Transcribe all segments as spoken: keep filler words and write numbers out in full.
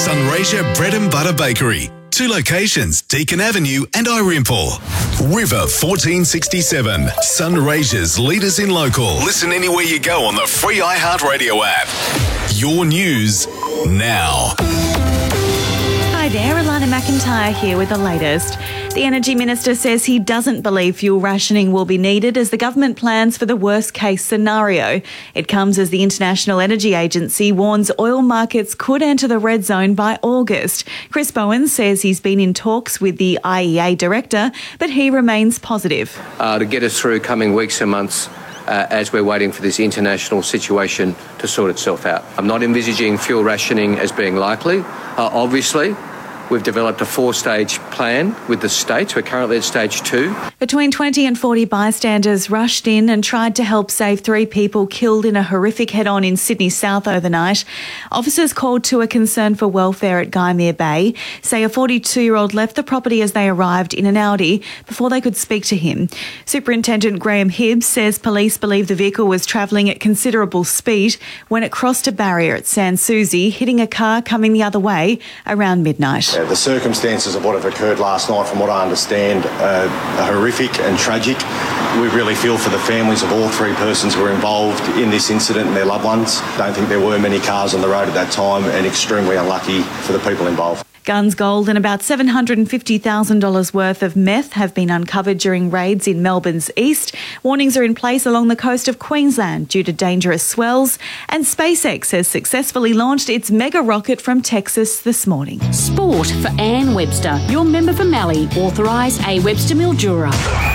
Sunraysia Bread and Butter Bakery. Two locations, Deakin Avenue and Irimple. River fourteen sixty-seven, Sunraysia's leaders in local. Listen anywhere you go on the free iHeartRadio app. Your news now. Hi there, Alana McIntyre here with the latest. The Energy Minister says he doesn't believe fuel rationing will be needed as the government plans for the worst case scenario. It comes as the International Energy Agency warns oil markets could enter the red zone by August. Chris Bowen says he's been in talks with the I E A director, but he remains positive. Uh, to get us through coming weeks and months uh, as we're waiting for this international situation to sort itself out. I'm not envisaging fuel rationing as being likely. Uh, obviously, we've developed a four-stage plan with the states. We're currently at stage two. Between twenty and forty bystanders rushed in and tried to help save three people killed in a horrific head-on in Sydney South overnight. Officers called to a concern for welfare at Gymea Bay say a forty-two-year-old left the property as they arrived in an Audi before they could speak to him. Superintendent Graham Hibbs says police believe the vehicle was travelling at considerable speed when it crossed a barrier at Sans Souci, hitting a car coming the other way around midnight. The circumstances of what have occurred last night, from what I understand, uh, are horrific and tragic. We really feel for the families of all three persons who were involved in this incident and their loved ones. Don't think there were many cars on the road at that time, and extremely unlucky for the people involved. Guns, gold and about seven hundred fifty thousand dollars worth of meth have been uncovered during raids in Melbourne's east. Warnings are in place along the coast of Queensland due to dangerous swells. And SpaceX has successfully launched its mega rocket from Texas this morning. Sport for Anne Webster, your member for Mallee, authorise A Webster Mildura.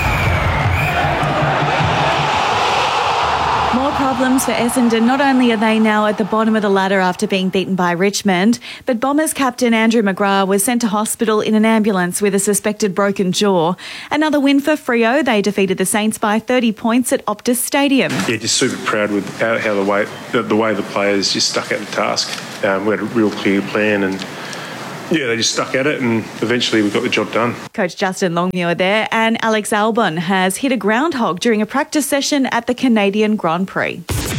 More problems for Essendon. Not only are they now at the bottom of the ladder after being beaten by Richmond, but Bombers captain Andrew McGrath was sent to hospital in an ambulance with a suspected broken jaw. Another win for Freo. They defeated the Saints by thirty points at Optus Stadium. Yeah, just super proud with how, how the way the, the way the players just stuck at the task. Um, we had a real clear plan and yeah, they just stuck at it and eventually we got the job done. Coach Justin Longmuir there, and Alex Albon has hit a groundhog during a practice session at the Canadian Grand Prix.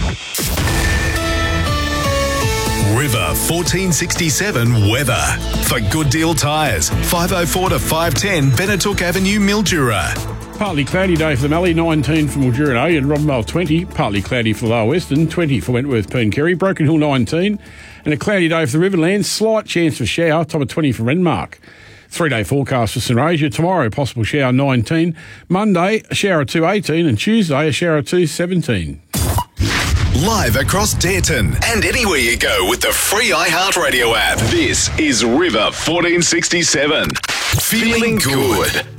River fourteen sixty-seven weather. For Good Deal Tyres, five oh four to five ten Benetook Avenue, Mildura. Partly cloudy day for the Mallee, nineteen for Mildura and Robinvale twenty. Partly cloudy for Lower Western, twenty for Wentworth, Pooncarry. Broken Hill nineteen. And a cloudy day for the Riverlands, slight chance for shower, top of twenty for Renmark. Three-day forecast for Sunraysia. Tomorrow, possible shower nineteen. Monday, a shower of two eighteen. And Tuesday, a shower of two seventeen. Live across Dareton and anywhere you go with the free iHeartRadio app. This is River fourteen sixty-seven. Feeling good.